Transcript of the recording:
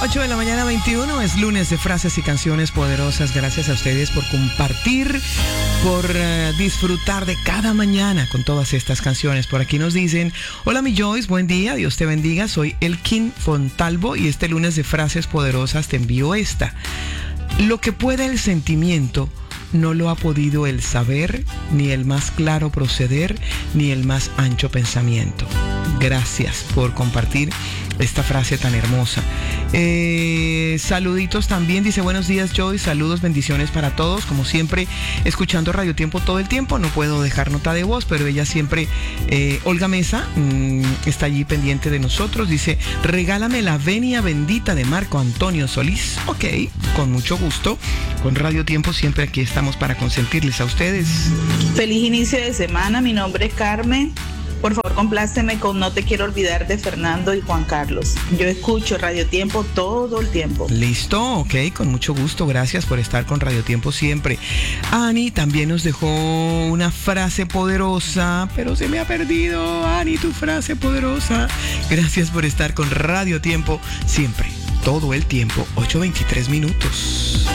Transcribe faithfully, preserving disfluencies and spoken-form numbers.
ocho de la mañana, veintiuno, es lunes de frases y canciones poderosas. Gracias a ustedes por compartir, por uh, disfrutar de cada mañana con todas estas canciones. Por aquí nos dicen: hola mi Joyce, buen día, Dios te bendiga. Soy Elkin Fontalvo y este lunes de frases poderosas te envío esta. Lo que puede el sentimiento no lo ha podido el saber, ni el más claro proceder, ni el más ancho pensamiento. Gracias por compartir esta frase tan hermosa. Eh, saluditos también, dice: buenos días Joy, saludos, bendiciones para todos. Como siempre, escuchando Radio Tiempo todo el tiempo, no puedo dejar nota de voz, pero ella siempre, eh, Olga Mesa, mmm, está allí pendiente de nosotros. Dice: regálame la venia bendita de Marco Antonio Solís. Ok, con mucho gusto. Con Radio Tiempo siempre aquí estamos para consentirles a ustedes. Feliz inicio de semana, mi nombre es Carmen. Por favor, compláceme con No te quiero olvidar de Fernando y Juan Carlos. Yo escucho Radio Tiempo todo el tiempo. Listo, ok, con mucho gusto. Gracias por estar con Radio Tiempo siempre. Ani también nos dejó una frase poderosa, pero se me ha perdido. Ani, tu frase poderosa. Gracias por estar con Radio Tiempo siempre, todo el tiempo. ocho veintitrés minutos.